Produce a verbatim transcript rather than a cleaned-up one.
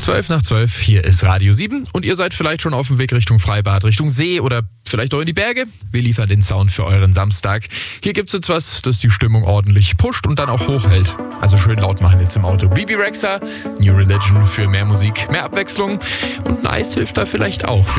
zwölf nach zwölf, hier ist Radio sieben und ihr seid vielleicht schon auf dem Weg Richtung Freibad, Richtung See oder vielleicht auch in die Berge. Wir liefern den Sound für euren Samstag. Hier gibt's jetzt was, das die Stimmung ordentlich pusht und dann auch hochhält. Also schön laut machen jetzt im Auto. Bebe Rexha, New Religion für mehr Musik, mehr Abwechslung und ein Eis hilft da vielleicht auch.